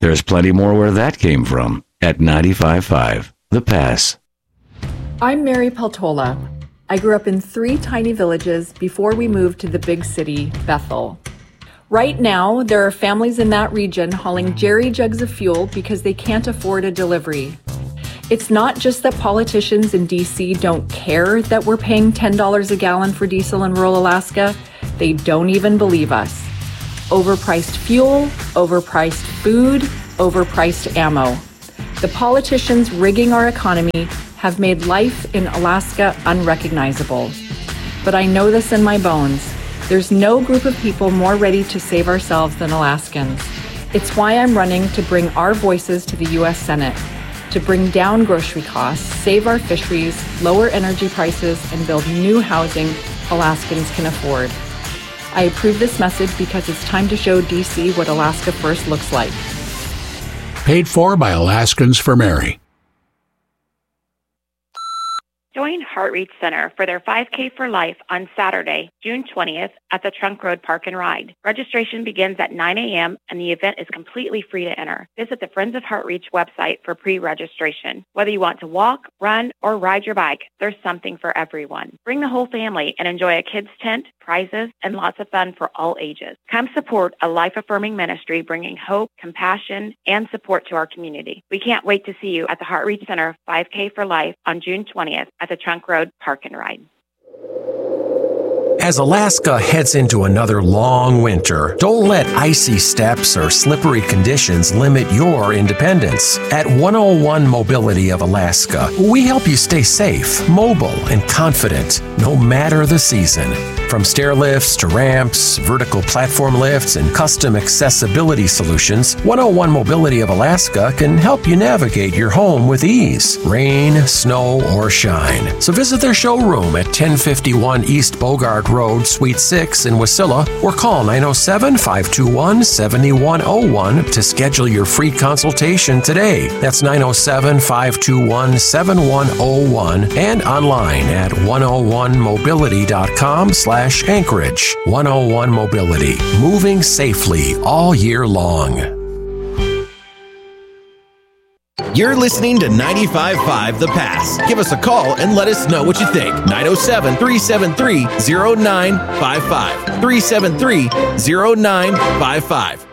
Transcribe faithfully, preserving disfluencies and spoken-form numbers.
There's plenty more where that came from at ninety-five point five The Pass. I'm Mary Peltola. I grew up in three tiny villages before we moved to the big city, Bethel. Right now, there are families in that region hauling jerry jugs of fuel because they can't afford a delivery. It's not just that politicians in D C don't care that we're paying ten dollars a gallon for diesel in rural Alaska. They don't even believe us. Overpriced fuel, overpriced food, overpriced ammo. The politicians rigging our economy have made life in Alaska unrecognizable. But I know this in my bones. There's no group of people more ready to save ourselves than Alaskans. It's why I'm running to bring our voices to the U S Senate, to bring down grocery costs, save our fisheries, lower energy prices, and build new housing Alaskans can afford. I approve this message because it's time to show D C what Alaska First looks like. Paid for by Alaskans for Mary. Join Heart Reach Center for their five K for Life on Saturday, June twentieth at the Trunk Road Park and Ride. Registration begins at nine a.m. and the event is completely free to enter. Visit the Friends of Heart Reach website for pre-registration. Whether you want to walk, run, or ride your bike, there's something for everyone. Bring the whole family and enjoy a kids' tent, prizes, and lots of fun for all ages. Come support a life-affirming ministry bringing hope, compassion, and support to our community. We can't wait to see you at the Heart Reach Center five K for Life on June twentieth at the Trunk Road Park and Ride. As Alaska heads into another long winter, don't let icy steps or slippery conditions limit your independence. At one oh one Mobility of Alaska, we help you stay safe, mobile, and confident, no matter the season. From stair lifts to ramps, vertical platform lifts, and custom accessibility solutions, one oh one Mobility of Alaska can help you navigate your home with ease, rain, snow, or shine. So visit their showroom at ten fifty-one East Bogart Road, Suite six in Wasilla, or call nine oh seven, five two one, seven one oh one to schedule your free consultation today. That's nine oh seven, five two one, seven one oh one and online at one oh one mobility dot com slash Anchorage. one oh one Mobility, moving safely all year long. You're listening to ninety-five point five The Pass. Give us a call and let us know what you think. nine oh seven, three seven three, oh nine five five. three seven three, oh nine five five.